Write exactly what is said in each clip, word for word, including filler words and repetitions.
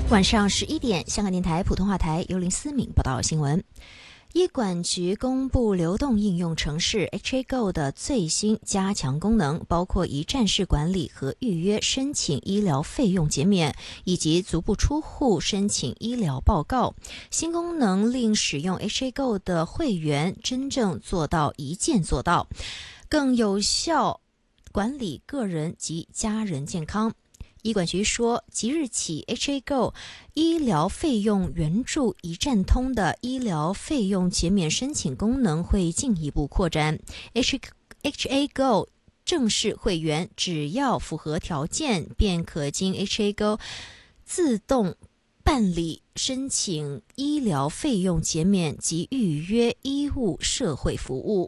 晚上十一点，香港电台普通话台由林思敏报道新闻。医管局公布流动应用程式 H A Go 的最新加强功能，包括一站式管理和预约申请医疗费用减免，以及足不出户申请医疗报告。新功能令使用 H A Go 的会员真正做到一键做到，更有效管理个人及家人健康。医管局说，即日起 H A Go 医疗费用援助一站通的医疗费用减免申请功能会进一步扩展。H A Go 正式会员只要符合条件，便可经 H A Go 自动办理申请医疗费用减免及预约医务社会服务。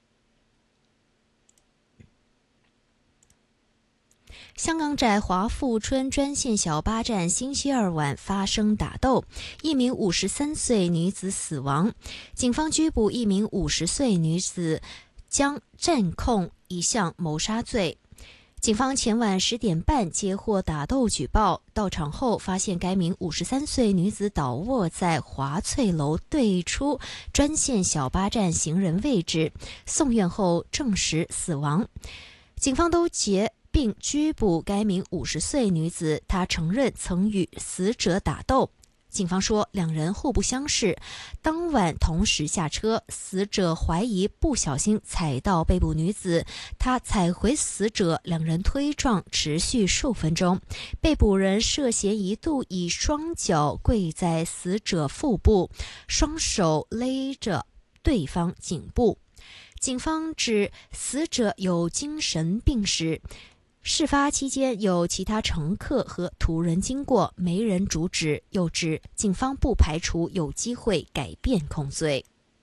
香港仔华富村专线小巴站星期二晚发生打斗，一名五十三岁女子死亡，警方拘捕一名五十岁女子，将战控一项谋杀罪。警方前晚十点半接获打斗举报，到场后发现该名五十三岁女子倒卧在华翠楼对出专线小巴站行人位置，送院后证实死亡。警方都结并拘捕该名五十岁女子，她承认曾与死者打斗。警方说，两人互不相识，当晚同时下车，死者怀疑不小心踩到被捕女子，他踩回死者，两人推撞持续数分钟。被捕人涉嫌一度以双脚跪在死者腹部，双手勒着对方颈部。警方指死者有精神病史，事发期间有其他乘客和途人经过，没人阻止。又指警方不排除有机会改变控罪。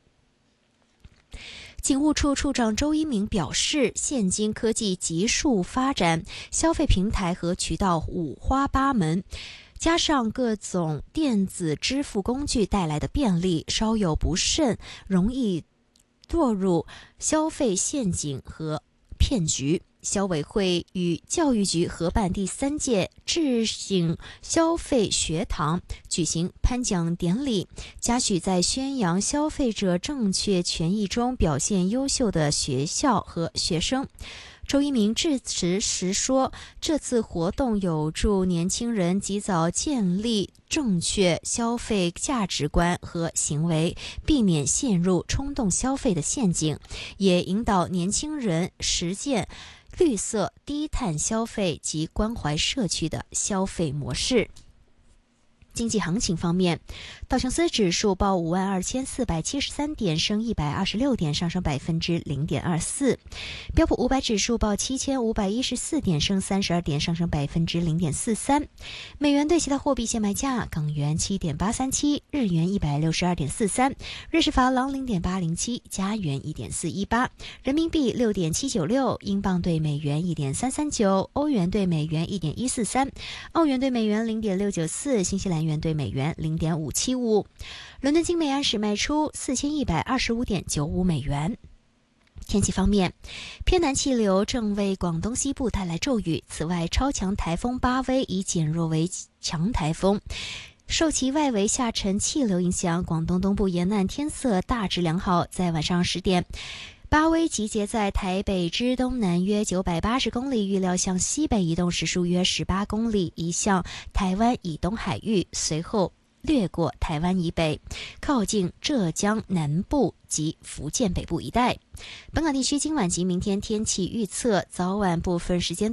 警务处处长周一鸣表示，现今科技急速发展，消费平台和渠道五花八门，加上各种电子支付工具带来的便利，稍有不慎容易堕入消费陷阱和骗局。消委会与教育局合办第三届智醒消费学堂举行颁奖典礼，嘉许在宣扬消费者正确权益中表现优秀的学校和学生。周一鸣致辞时说，这次活动有助年轻人及早建立正确消费价值观和行为，避免陷入冲动消费的陷阱，也引导年轻人实践绿色低碳消费及关怀社区的消费模式。经济行情方面，道琼斯指数报五万二千四百七十三点，升一百二十六点，上升百分之零点二四。标普五百指数报七千五百一十四点，升三十二点，上升百分之零点四三。美元对其他货币现卖价：港元七点八三七，日元一百六十二点四三，瑞士法郎零点八零七，加元一点四一八，人民币六点七九六，英镑对美元一点三三九，欧元对美元一点一四三，澳元对美元零点六九四，新西兰元对美元 零点五七五。伦敦金每安士卖出四千一百二十五点九五美元。天气方面，偏南气流正为广东西部带来骤雨，此外超强台风巴威已减弱为强台风，受其外围下沉气流影响，广东东部沿岸天色大致良好。在晚上十点，巴威集结在台北之东南约九百八十公里，预料向西北移动，时速约十八公里，移向台湾以东海域，随后掠过台湾以北，靠近浙江南部及福建北部一带。本港地区今晚及明天天气预测：早晚部分时间